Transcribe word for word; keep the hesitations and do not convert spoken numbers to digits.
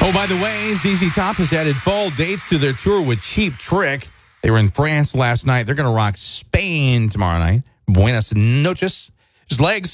Oh, by the way, Z Z Top has added fall dates to their tour with Cheap Trick. They were in France last night. They're going to rock Spain tomorrow night. Buenas noches. Just legs.